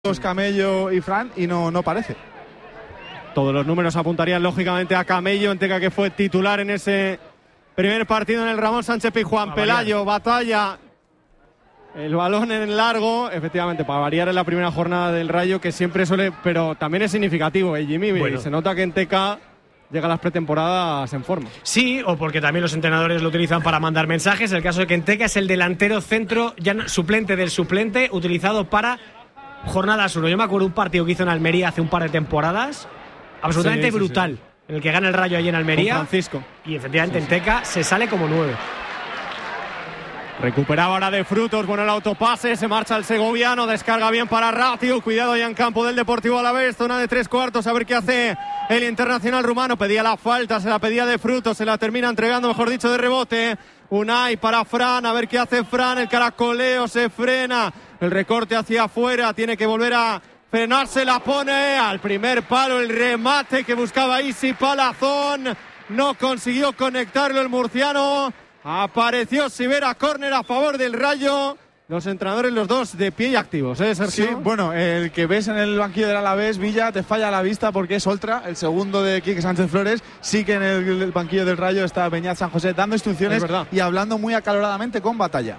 Camello y Fran y no parece. Todos los números apuntarían lógicamente a Camello, Enteca, que fue titular en ese primer partido en el Ramón Sánchez Pizjuán. Pelayo, batalla, el balón en largo, efectivamente, para variar en la primera jornada del Rayo, que siempre suele, pero también es significativo, Jimmy, bueno. Se nota que Enteca llega a las pretemporadas en forma. Sí, o porque también los entrenadores lo utilizan para mandar mensajes. El caso de que Enteca es el delantero centro, ya suplente del suplente, utilizado para jornadas 1. Yo me acuerdo un partido que hizo en Almería hace un par de temporadas, absolutamente brutal, en el que gana el Rayo allí en Almería. Con Francisco. Y efectivamente Enteca se sale como 9. Recuperaba ahora de Frutos, bueno el autopase, se marcha el segoviano, descarga bien para Ratio, cuidado ya en campo del Deportivo Alavés, zona de 3/4, a ver qué hace el internacional rumano. Pedía la falta, se la pedía de Frutos, se la termina entregando, mejor dicho, de rebote. Unai para Fran, a ver qué hace Fran, el caracoleo, se frena, el recorte hacia afuera, tiene que volver a frenarse, la pone al primer palo, el remate que buscaba Isi Palazón, no consiguió conectarlo el murciano. Apareció Sivera, córner a favor del Rayo. Los entrenadores, los dos de pie y activos, Sergio. Sí, bueno, el que ves en el banquillo del Alavés, Villa, te falla la vista porque es Oltra, el segundo de Quique Sánchez Flores. Sí que en el banquillo del Rayo está Beñat San José dando instrucciones y hablando muy acaloradamente con Batalla.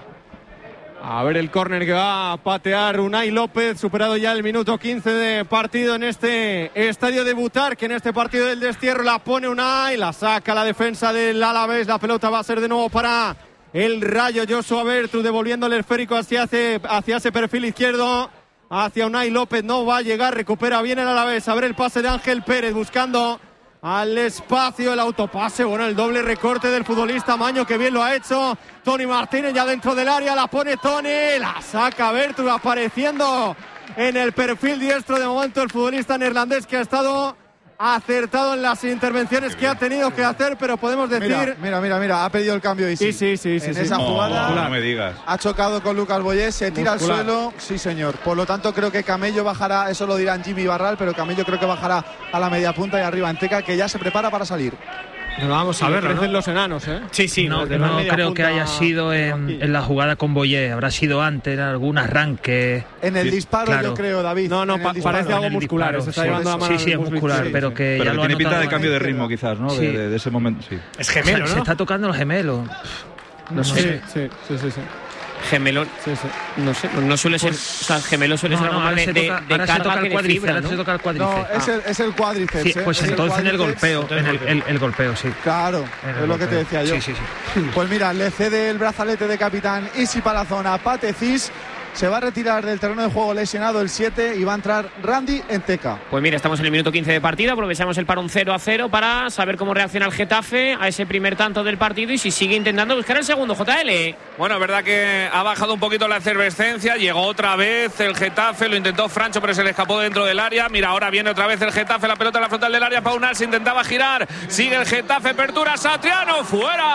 A ver el córner que va a patear Unai López, superado ya el minuto 15 de partido en este estadio de Butarque, en este partido del destierro. La pone Unai, la saca la defensa del Alavés, la pelota va a ser de nuevo para el Rayo. Joshua Bertu devolviéndole el esférico hacia ese perfil izquierdo, hacia Unai López, no va a llegar, recupera bien el Alavés. A ver el pase de Ángel Pérez buscando al espacio, el autopase, bueno, el doble recorte del futbolista Maño, que bien lo ha hecho. Tony Martínez ya dentro del área, la pone Tony, la saca Bertu, apareciendo en el perfil diestro de momento el futbolista neerlandés, que ha estado acertado en las intervenciones que ha tenido que hacer, pero podemos decir... Mira, ha pedido el cambio y sí. En esa jugada no me digas. Ha chocado con Lucas Boyés, se tira al suelo, sí señor. Por lo tanto creo que Camello bajará, eso lo dirán Jimmy Barral, pero Camello creo que bajará a la media punta y arriba Enteca, que ya se prepara para salir. Pero vamos a ver, crecen los enanos, ¿eh? Sí, no creo que haya sido en la jugada con Boyé, habrá sido antes, en algún arranque. En el disparo, claro. Yo creo, David. No, parece algo muscular. Disparo, se está llevando la mano. Sí, es muscular, pero que pero ya que lo tiene pinta de cambio de antes. ritmo, quizás, ¿no? Sí. De ese momento, sí. Es gemelo, ¿no? Se está tocando los gemelos. No sé. Sí. Gemelo, no sé, no suele ser, o sea, gemelo suele ser algo más de carga que de fibra, ¿no? Se toca el cuádriceps. No, es el cuádriceps. Sí, pues entonces en el golpeo, el golpeo, sí. Claro, es lo que te decía yo. Sí. Pues mira, le cede el brazalete de capitán Isi Palazón a Pate Cis. Se va a retirar del terreno de juego lesionado el 7 y va a entrar Randy Enteca. Pues mira, estamos en el minuto 15 de partido, aprovechamos el parón 0-0 para saber cómo reacciona el Getafe a ese primer tanto del partido y si sigue intentando buscar el segundo, JL. Bueno, es verdad que ha bajado un poquito la efervescencia, llegó otra vez el Getafe, lo intentó Francho pero se le escapó dentro del área. Mira, ahora viene otra vez el Getafe, la pelota en la frontal del área, Paunar se intentaba girar, sigue el Getafe, apertura, Satriano,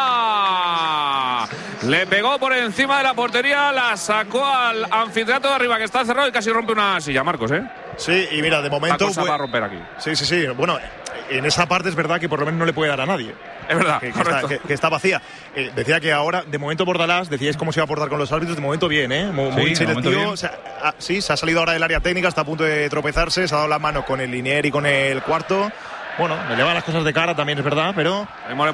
fuera. Le pegó por encima de la portería, la sacó al anfiteatro de arriba que está cerrado y casi rompe una silla, Marcos, ¿eh? Sí, y mira, de momento... La cosa va a romper aquí. Sí. Bueno, en esa parte es verdad que por lo menos no le puede dar a nadie. Es verdad, correcto. Que está vacía. Decía que ahora, de momento Bordalás, decíais cómo se iba a portar con los árbitros, de momento bien, ¿eh? Muy selectivo. O sea, se ha salido ahora del área técnica, está a punto de tropezarse, se ha dado la mano con el Linier y con el cuarto. Bueno, le llevan las cosas de cara también, es verdad, pero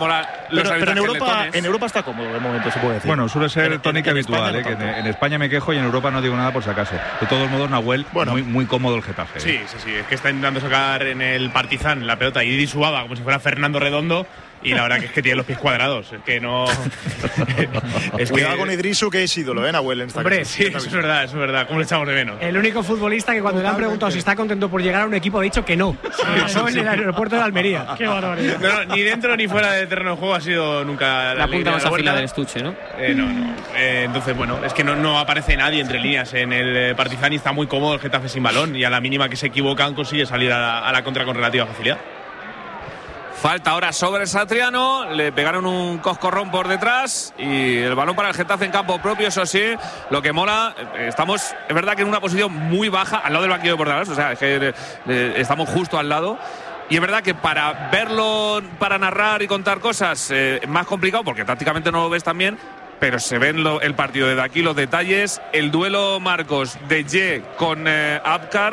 en Europa está cómodo de momento, se puede decir. Bueno, suele ser tónica habitual, que en España me quejo y en Europa no digo nada por si acaso. De todos modos, Nahuel, muy cómodo el Getafe. Sí, es que está intentando sacar en el Partizan la pelota y Suaba como si fuera Fernando Redondo. Y la verdad que es que tiene los pies cuadrados. Es que no. Cuidado con Idrisu, que es ídolo, Nahuel, en esta Hombre, casa. sí, eso es verdad. ¿Cómo le echamos de menos? El único futbolista que cuando le han preguntado si está contento por llegar a un equipo ha dicho que no. Eso en el aeropuerto de Almería. Qué barbaridad. No, ni dentro ni fuera del terreno de juego ha sido nunca la punta más afilada del estuche, ¿no? No. Entonces, bueno, es que no aparece nadie entre líneas en el Partizan y está muy cómodo el Getafe sin balón. Y a la mínima que se equivocan consigue salir a la contra con relativa facilidad. Falta ahora sobre Satriano, le pegaron un coscorrón por detrás y el balón para el Getafe en campo propio, eso sí, lo que mola, estamos, es verdad que en una posición muy baja, al lado del banquillo de Bordalás, o sea, es que estamos justo al lado. Y es verdad que para verlo, para narrar y contar cosas, es más complicado porque tácticamente no lo ves tan bien. pero se ven el partido desde aquí, los detalles. El duelo, Marcos, de Ye con Abkar.